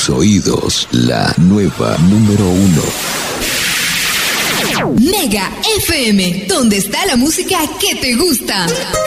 tus oídos, la nueva número 1. Mega FM, donde está la música que te gusta.